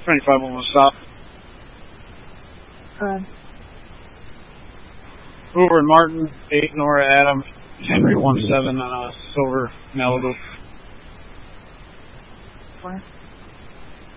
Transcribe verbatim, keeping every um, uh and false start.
twenty-five will stop. Uh, Hoover and Martin, eight Nora Adam, Henry one seven on a silver Malibu. four.